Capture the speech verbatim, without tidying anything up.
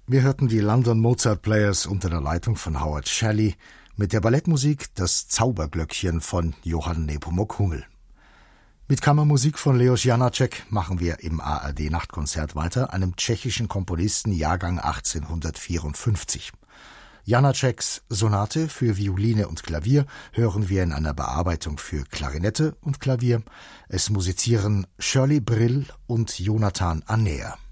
Wir hörten die London Mozart Players unter der Leitung von Howard Shelley mit der Ballettmusik Das Zauberglöckchen von Johann Nepomuk Hummel. Mit Kammermusik von Leos Janáček machen wir im A R D-Nachtkonzert weiter, einem tschechischen Komponisten, Jahrgang achtzehnhundertvierundfünfzig. Janáčeks Sonate für Violine und Klavier hören wir in einer Bearbeitung für Klarinette und Klavier. Es musizieren Shirley Brill und Jonathan Anner.